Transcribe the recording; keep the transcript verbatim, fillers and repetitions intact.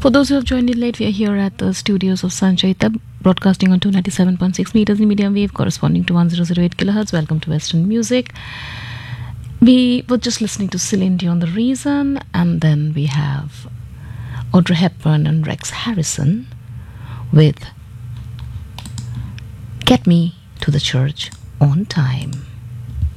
For those who have joined in late, we are here at the studios of Sanjay Tab, broadcasting on two ninety-seven point six meters in medium wave corresponding to one thousand eight kilohertz. Welcome to Western Music. We were just listening to Celine Dion, The Reason, and then we have Audrey Hepburn and Rex Harrison with Get Me to the Church on Time.